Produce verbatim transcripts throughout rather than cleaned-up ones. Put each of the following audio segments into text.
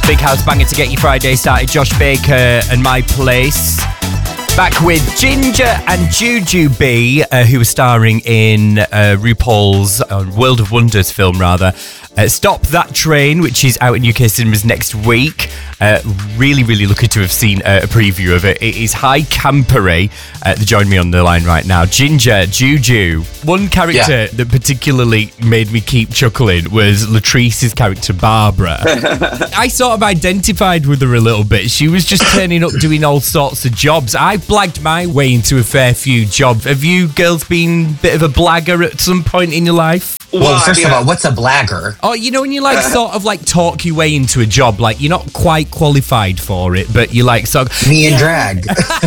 Big house banger to get your Friday started. Josh Baker and My Place. Back with Ginger and Jujubee, uh, who are starring in uh, RuPaul's uh, World of Wonders film, rather. Uh, Stop That Train, which is out in U K cinemas next week. Uh, really, really looking to have seen uh, a preview of it. It is high campery. Uh, they join me on the line right now. Ginger, Juju. One character yeah. that particularly made me keep chuckling was Latrice's character, Barbara. I sort of identified with her a little bit. She was just turning up doing all sorts of jobs. I blagged my way into a fair few jobs. Have you girls been a bit of a blagger at some point in your life? Well, well first I mean, of all, what's a blagger? Oh, you know when you like sort of like talk your way into a job, like you're not quite qualified for it, but you like sort of... Me and drag.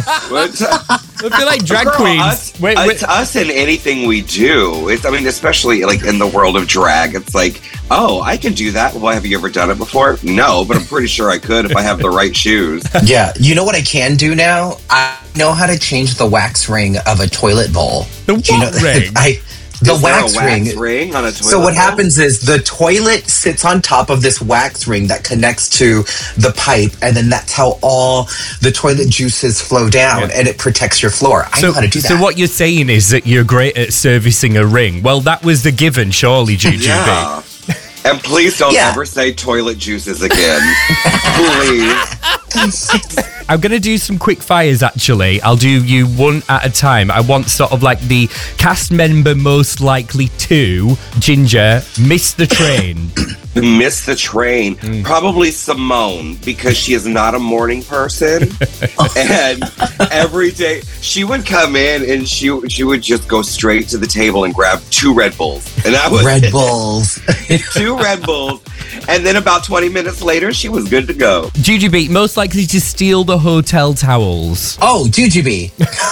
I feel like drag Girl, queens. Us, wait, wait. It's us in anything we do. It's, I mean, especially like in the world of drag, it's like, oh, I can do that. Well, have you ever done it before? No, but I'm pretty sure I could if I have the right shoes. Yeah, you know what I can do now? I know how to change the wax ring of a toilet bowl. The what you know, ring? I... The is wax, there a wax ring. ring on a toilet So what bowl? happens is the toilet sits on top of this wax ring that connects to the pipe, and then that's how all the toilet juices flow down, yeah. and it protects your floor. I so, know how to do that. So what you're saying is that you're great at servicing a ring. Well, that was the given, surely, Jujubee. Yeah. And please don't yeah. ever say toilet juices again. Please. I'm going to do some quick fires, actually. I'll do you one at a time. I want sort of like the cast member most likely to, Ginger, miss the train. Miss the train. Mm. Probably Simone, because she is not a morning person. And every day she would come in and she she would just go straight to the table and grab two Red Bulls. And that was Red Bulls. two Red Bulls. And then about twenty minutes later, she was good to go. Jujubee, most likely to steal the hotel towels. Oh, Jujubee.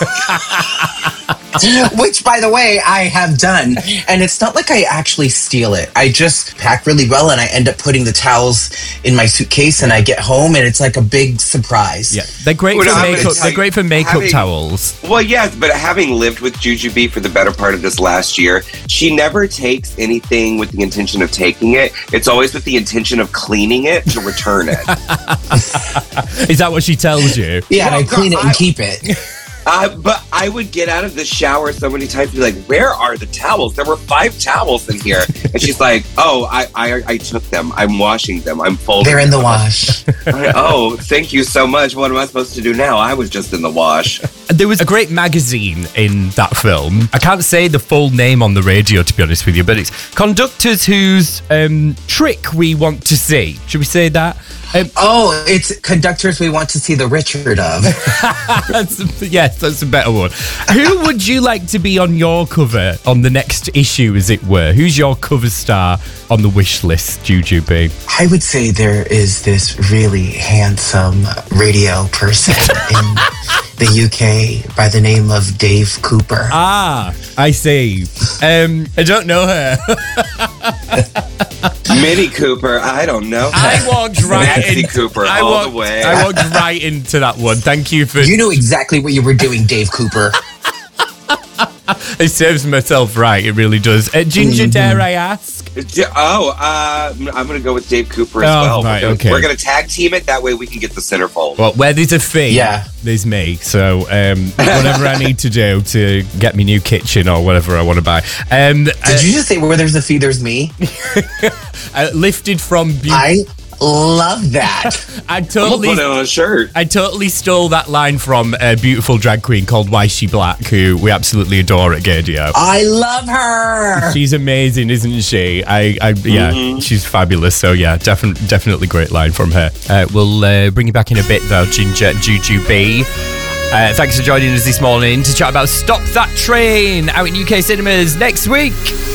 Which, by the way, I have done. And it's not like I actually steal it. I just pack really well and I end up putting the towels in my suitcase and I get home and it's like a big surprise. Yeah, they're great well, for no, makeup. They're great for makeup having, towels. Well, yes, but having lived with Jujubee for the better part of this last year, she never takes anything with the intention of taking it. It's always with the intention of cleaning it to return it. Is that what she tells you? Yeah, well, and I clean girl, it and I, keep it. Uh, but I would get out of the shower so many times and be like, where are the towels? There were five towels in here. And she's like, oh, I I, I took them. I'm washing them. I'm folding They're in them. the wash. Like, oh, thank you so much. What am I supposed to do now? I was just in the wash. There was a great magazine in that film. I can't say the full name on the radio, to be honest with you, but it's Conductors Whose um, Trick We Want to See. Should we say that? Um, oh, it's Conductors We Want to See the Richard of. that's, yes, that's a better one. Who would you like to be on your cover on the next issue, as it were? Who's your cover star on the wish list, Jujubee? I would say there is this really handsome radio person in the U K by the name of Dave Cooper. Ah, I see. Um, I don't know her. Mini Cooper, I don't know. I walked right Nancy into Cooper I all walked, the way. I walked right into that one. Thank you for. You knew exactly what you were doing, Dave Cooper. It serves myself right. It really does. Uh, Ginger, mm-hmm. dare I ask? Oh, uh, I'm going to go with Dave Cooper as oh, well. Right, we're okay. We're going to tag team it. That way we can get the centerfold. Well, where there's a fee, yeah. there's me. So um, whatever I need to do to get me new kitchen or whatever I want to buy. Um, Did uh, you just say where there's a fee, there's me? uh, lifted from... Be- I love that. I totally I'm gonna put it on a shirt. I totally stole that line from a beautiful drag queen called Why She Black, who we absolutely adore at Gadio. I love her. She's amazing, isn't she? I, I yeah, mm-hmm. she's fabulous. So yeah, definitely, definitely great line from her. Uh, we'll uh, bring you back in a bit though, Ginger Jujubee. Uh, thanks for joining us this morning to chat about Stop That Train out in U K cinemas next week.